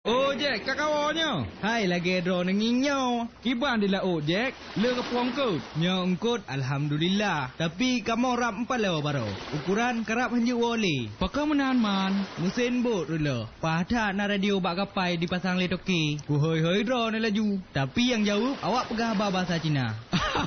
Oh Jack, kakawanya. Hai lagi dro nenginyo. Kiban di laut Jack. Le ke puang kut. Nyo engkut alhamdulillah. Tapi kamu rap 4 lewa baro. Ukuran kerap henjuk wole. Pakau menahan man. Mesin bot dulu. Pada na radio bak kapai dipasang le toki. Ku hoi dro ni laju. Tapi yang jauh awak pegah bahasa Cina.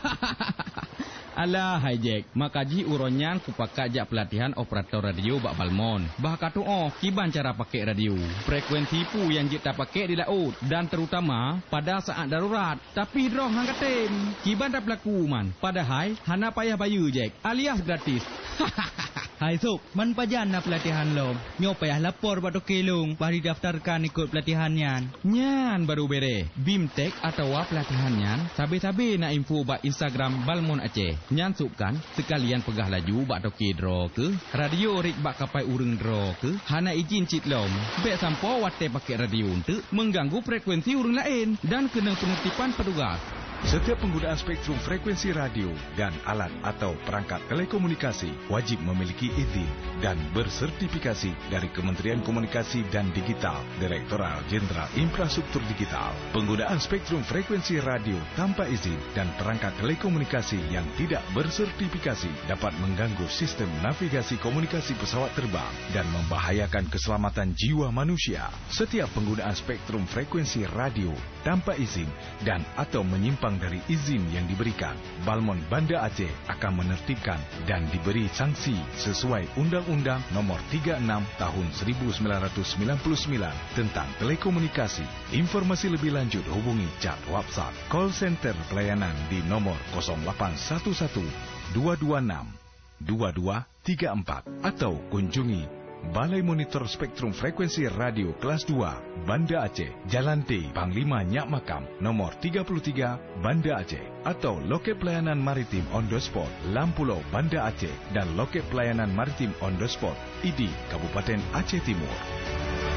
Alah hai Jack, makaji uronyan ku pakai jak pelatihan operator radio bak Balmon. Bah katu kiban cara pakai radio. Frekuensi pu yang kita pakai di laut dan terutama pada saat darurat. Tapi droh hang katem. Kiban tak berlaku man. Padahal hana payah bayu Jack, alias gratis. Hai Sob, man pajan na pelatihan lo. Nyo payah lapor bak tokelung, bah didaftarkan ikut pelatihan nyan. Nyan baru bere. Bimtek atau pelatihan nyan, sabe-sabe na info bak Instagram Balmon Aceh. Nyan subkan sekalian pegah laju bak toke draw ke, radio rik bak kapai ureng draw ke, hana izin cit lom. Bek sampo wate pakai radio untuk mengganggu frekuensi ureng lain dan kena penertiban petugas. Setiap penggunaan spektrum frekuensi radio dan alat atau perangkat telekomunikasi wajib memiliki izin dan bersertifikasi dari Kementerian Komunikasi dan Digital, Direktorat Jenderal Infrastruktur Digital. Penggunaan spektrum frekuensi radio tanpa izin dan perangkat telekomunikasi yang tidak bersertifikasi dapat mengganggu sistem navigasi komunikasi pesawat terbang dan membahayakan keselamatan jiwa manusia. Setiap penggunaan spektrum frekuensi radio tanpa izin dan atau menyimpang dari izin yang diberikan, Balmon Banda Aceh akan menertibkan dan diberi sanksi sesuai Undang-Undang Nomor 36 Tahun 1999 tentang telekomunikasi. Informasi lebih lanjut hubungi chat WhatsApp call center pelayanan di nomor 0811 226 2234 atau kunjungi Balai Monitor Spektrum Frekuensi Radio Kelas 2, Banda Aceh, Jalan T, Panglima Nyak Makam, nomor 33, Banda Aceh. Atau loket pelayanan maritim on the spot, Lampulau, Banda Aceh. Dan loket pelayanan maritim on the spot, ID, Kabupaten Aceh Timur.